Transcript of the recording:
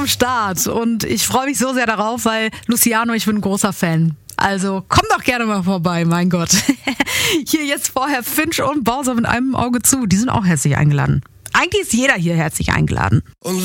am Start und ich freue mich so sehr darauf, weil Luciano, ich bin ein großer Fan. Also komm doch gerne mal vorbei, mein Gott. Hier jetzt vorher Finch und Bowser mit einem Auge zu. Die sind auch herzlich eingeladen. Eigentlich ist jeder hier herzlich eingeladen.